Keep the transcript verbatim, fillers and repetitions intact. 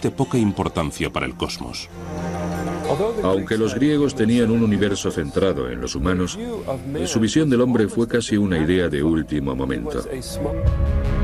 de poca importancia para el cosmos. Aunque los griegos tenían un universo centrado en los humanos, su visión del hombre fue casi una idea de último momento.